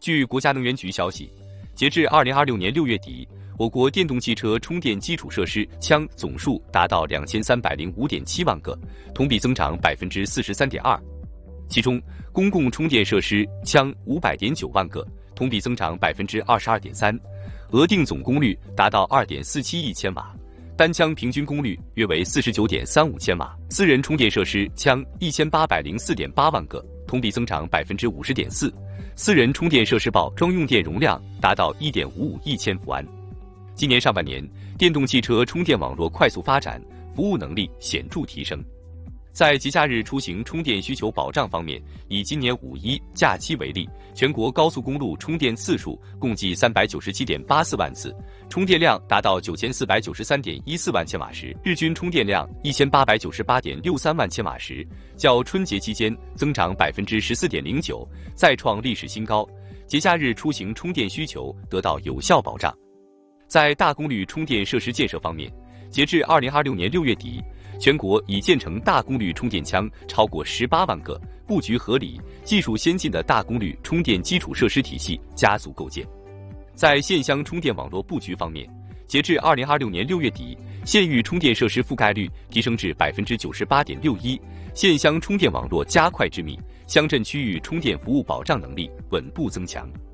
据国家能源局消息，截至2026年6月底，我国电动汽车充电基础设施枪总数达到2305.7万个，同比增长43.2%。其中，公共充电设施枪500.9万个，同比增长22.3%，额定总功率达到2.47亿千瓦，单枪平均功率约为49.35千瓦。私人充电设施枪1804.8万个，同比增长50.4%，私人充电设施报装用电容量达到1.55亿千伏安。今年上半年，电动汽车充电网络快速发展，服务能力显著提升。在节假日出行充电需求保障方面，以今年5·1假期为例，全国高速公路充电次数共计397.84万次，充电量达到9493.14万千瓦时，日均充电量1898.63万千瓦时，较春节期间增长14.09%，再创历史新高。节假日出行充电需求得到有效保障。在大功率充电设施建设方面，截至2026年6月底，全国已建成大功率充电枪超过18万个，布局合理、技术先进的大功率充电基础设施体系加速构建。在县乡充电网络布局方面，截至2026年6月底，县域充电设施覆盖率提升至98.61%，县乡充电网络加快致密，乡镇区域充电服务保障能力稳步增强。